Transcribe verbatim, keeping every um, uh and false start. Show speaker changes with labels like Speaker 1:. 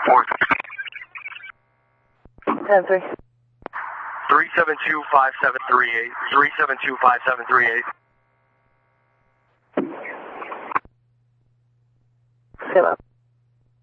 Speaker 1: four.
Speaker 2: Ten three.
Speaker 1: Three seven two five seven three eight. Three seven two five seven three eight.
Speaker 2: Come up.